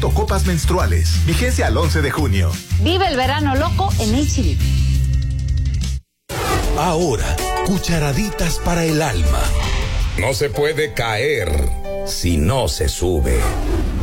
Copas menstruales. Vigencia al 11 de junio. Vive el verano loco en H-E-B. Ahora, cucharaditas para el alma. No se puede caer si no se sube.